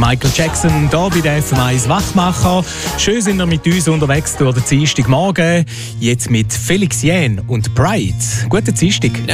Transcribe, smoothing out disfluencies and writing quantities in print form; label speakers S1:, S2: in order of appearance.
S1: Michael Jackson hier bei der FM1 Wachmacher. Schön sind wir mit uns unterwegs durch den Dienstagmorgen. Jetzt mit Felix Jähn und Pride. Guten Dienstag.